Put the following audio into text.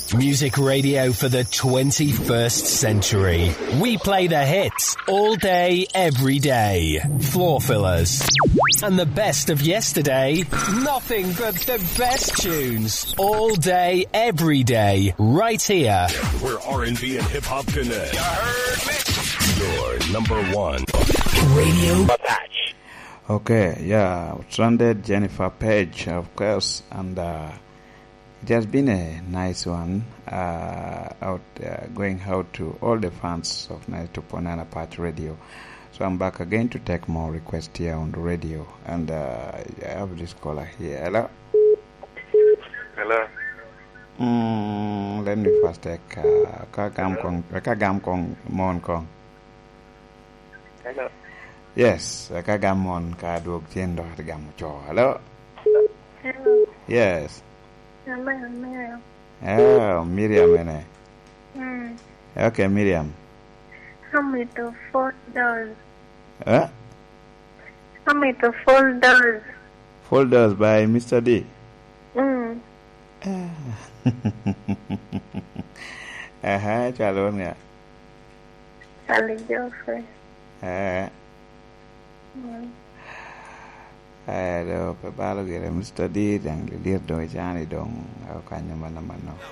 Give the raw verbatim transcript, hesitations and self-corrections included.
Music radio for the twenty-first century. We play the hits all day, every day. Floor fillers. And the best of yesterday. Nothing but the best tunes. All day, every day. Right here. Where R and B and hip-hop connect. You heard me? Your number one. Radio Patch. Okay, yeah. Stranded Jennifer Page, of course. And, uh, it has been a nice one, uh, out uh, going out to all the fans of ninety-two point nine Apache Radio. So I'm back again to take more requests here on the radio. And uh, I have this caller here. Hello? Hello? Mm, let me first take uh, Kagam Kong, Kagam Kong, Mon Kong. Hello? Yes, Kagam Mon Kaduk Tiendo Gam Cho. Hello? Hello? Yes. I'm Miriam. Oh, Miriam, eh? Hmm. Okay, Miriam. How many to four dollars? Huh? How many to four dollars? Folders by Mister D. Hmm. Uh-huh, Chalon nga. Sally Joffrey. Eh. Hmm. Eh, do pabalo gira Mister D dang lilir do jani dong au kanya mana mana.